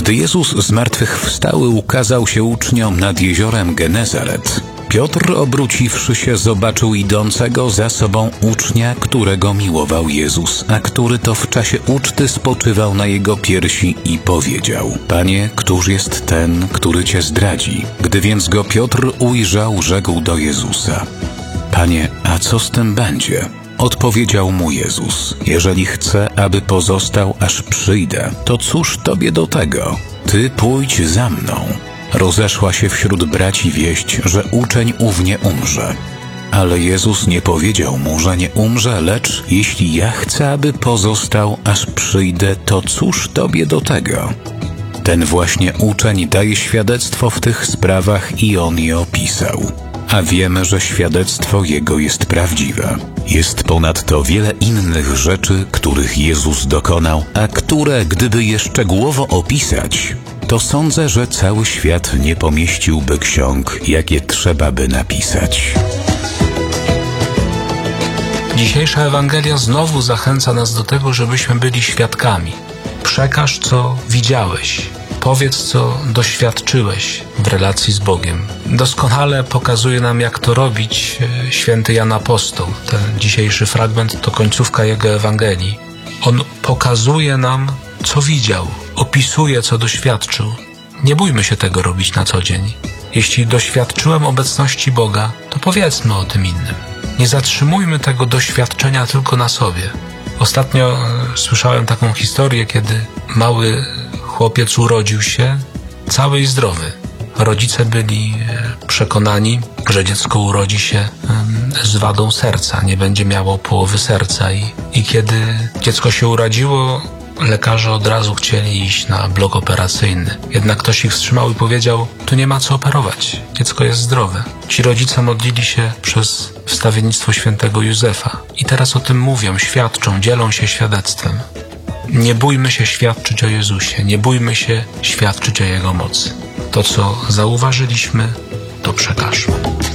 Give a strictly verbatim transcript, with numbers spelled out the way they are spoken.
Gdy Jezus zmartwychwstały ukazał się uczniom nad jeziorem Genezaret, Piotr, obróciwszy się, zobaczył idącego za sobą ucznia, którego miłował Jezus, a który to w czasie uczty spoczywał na jego piersi i powiedział: Panie, któż jest ten, który Cię zdradzi? Gdy więc go Piotr ujrzał, rzekł do Jezusa: Panie, a co z tym będzie? Odpowiedział mu Jezus: Jeżeli chcę, aby pozostał, aż przyjdę, to cóż Tobie do tego? Ty pójdź za mną. Rozeszła się wśród braci wieść, że uczeń ów nie umrze. Ale Jezus nie powiedział mu, że nie umrze, lecz jeśli ja chcę, aby pozostał, aż przyjdę, to cóż Tobie do tego? Ten właśnie uczeń daje świadectwo w tych sprawach i on je opisał. A wiemy, że świadectwo Jego jest prawdziwe. Jest ponadto wiele innych rzeczy, których Jezus dokonał, a które, gdyby je szczegółowo opisać, to sądzę, że cały świat nie pomieściłby ksiąg, jakie trzeba by napisać. Dzisiejsza Ewangelia znowu zachęca nas do tego, żebyśmy byli świadkami. Przekaż, co widziałeś. Powiedz, co doświadczyłeś w relacji z Bogiem. Doskonale pokazuje nam, jak to robić święty Jan Apostoł. Ten dzisiejszy fragment to końcówka jego Ewangelii. On pokazuje nam, co widział, opisuje, co doświadczył. Nie bójmy się tego robić na co dzień. Jeśli doświadczyłem obecności Boga, to powiedzmy o tym innym. Nie zatrzymujmy tego doświadczenia tylko na sobie. Ostatnio e, słyszałem taką historię, kiedy mały chłopiec urodził się cały i zdrowy. Rodzice byli e, przekonani, że dziecko urodzi się e, z wadą serca, nie będzie miało połowy serca. I, I kiedy dziecko się urodziło, lekarze od razu chcieli iść na blok operacyjny. Jednak ktoś ich wstrzymał i powiedział: tu nie ma co operować, dziecko jest zdrowe. Ci rodzice modlili się przez wstawiennictwo świętego Józefa. I teraz o tym mówią, świadczą, dzielą się świadectwem. Nie bójmy się świadczyć o Jezusie, nie bójmy się świadczyć o Jego mocy. To, co zauważyliśmy, to przekażmy.